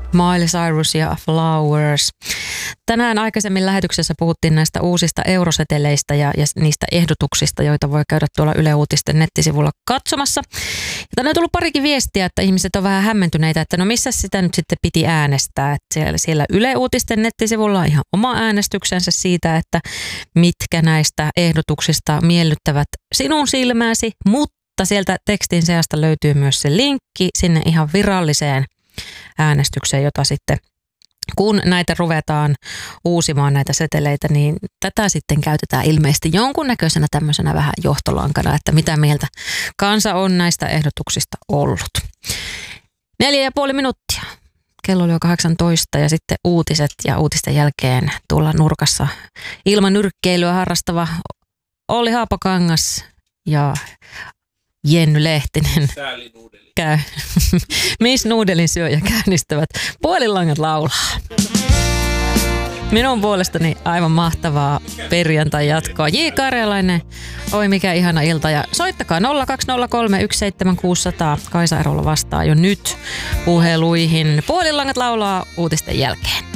Miley Cyrus ja Flowers. Tänään aikaisemmin lähetyksessä puhuttiin näistä uusista euroseteleistä ja niistä ehdotuksista, joita voi käydä tuolla Yle Uutisten nettisivulla katsomassa. Ja tänne on tullut parikin viestiä, että ihmiset on vähän hämmentyneitä, että no missä sitä nyt sitten piti äänestää. Että siellä Yle Uutisten nettisivulla on ihan oma äänestyksensä siitä, että mitkä näistä ehdotuksista miellyttävät sinun silmääsi, mutta sieltä tekstin seasta löytyy myös se linkki sinne ihan viralliseen äänestykseen, jota sitten kun näitä ruvetaan uusimaan näitä seteleitä, niin tätä sitten käytetään ilmeisesti jonkunnäköisenä tämmöisenä vähän johtolankana, että mitä mieltä kansa on näistä ehdotuksista ollut. 4,5 minuuttia. Kello oli jo 18 ja sitten uutiset ja uutisten jälkeen tuolla nurkassa ilman nyrkkeilyä harrastava Olli Haapakangas ja Jenny Lehtinen käy. Miss Nuudelin syöjä käynnistävät Puolilangat laulaa. Minun puolestani aivan mahtavaa perjantai jatkoa. J. Karjalainen, oi mikä ihana ilta. Ja soittakaa 020317600. Kaisa Erola vastaa jo nyt puheluihin. Puolilangat laulaa uutisten jälkeen.